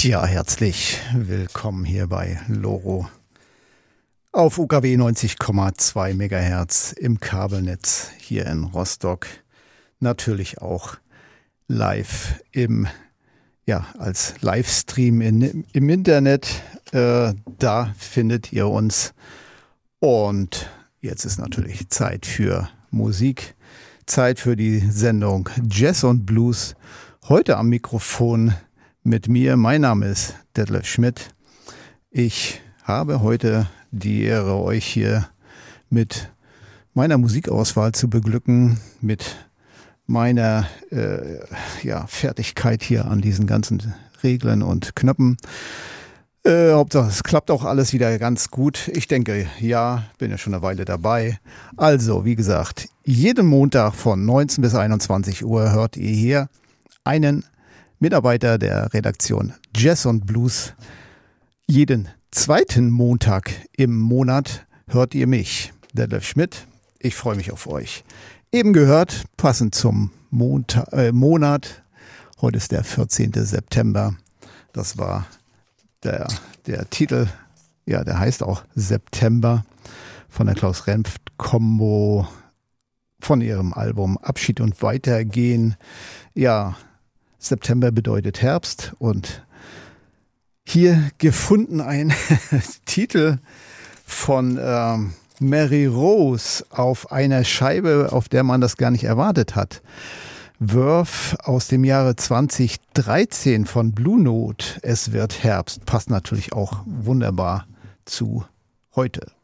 Ja, herzlich willkommen hier bei Loro auf UKW 90,2 MHz im Kabelnetz hier in Rostock. Natürlich auch live als Livestream im Internet. Da findet ihr uns. Und jetzt ist natürlich Zeit für Musik, Zeit für die Sendung Jazz und Blues. Heute am Mikrofon mit mir. Mein Name ist Detlef Schmidt. Ich habe heute die Ehre, euch hier mit meiner Musikauswahl zu beglücken, mit meiner Fertigkeit hier an diesen ganzen Reglern und Knöpfen. Hauptsache, es klappt auch alles wieder ganz gut. Ich denke, ja, bin ja schon eine Weile dabei. Also, wie gesagt, jeden Montag von 19 bis 21 Uhr hört ihr hier einen Mitarbeiter der Redaktion Jazz und Blues. Jeden zweiten Montag im Monat hört ihr mich, Detlef Schmidt. Ich freue mich auf euch. Eben gehört, passend zum Monat, heute ist der 14. September. Das war der Titel, ja, der heißt auch September, von der Klaus-Renft-Kombo, von ihrem Album Abschied und Weitergehen. Ja, September bedeutet Herbst und hier gefunden ein Titel von Mary Rose auf einer Scheibe, auf der man das gar nicht erwartet hat. Verve aus dem Jahre 2013 von Blue Note. Es wird Herbst. Passt natürlich auch wunderbar zu heute.